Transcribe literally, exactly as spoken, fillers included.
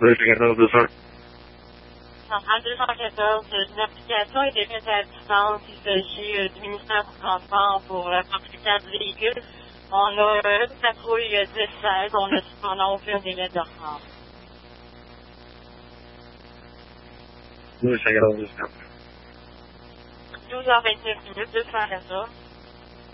deux cent quatorze deux cents. Centrale deux cent quatorze, une application est faite à distance. Il s'agit euh, du ministère du Transport pour la propriétaire du véhicule. On a euh, une patrouille euh, dix seize, on n'a cependant aucun délai de retard. deux cent quatorze deux cents. douze heures vingt-neuf minutes, deux cent quatorze.